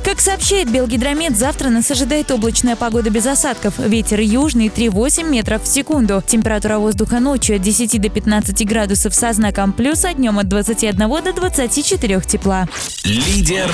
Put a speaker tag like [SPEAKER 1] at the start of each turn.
[SPEAKER 1] Как сообщает Белгидромет, завтра нас ожидает облачная погода без осадков. Ветер южный 3,8 метров в секунду. Температура воздуха ночью от 10 до 15 градусов со знаком плюс, а днем от 21 до 24 тепла.
[SPEAKER 2] Лидер